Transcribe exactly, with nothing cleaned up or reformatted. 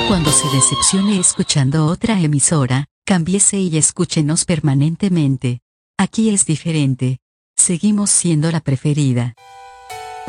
Cuando se decepcione escuchando otra emisora, cámbiese y escúchenos permanentemente. Aquí es diferente. Seguimos siendo la preferida.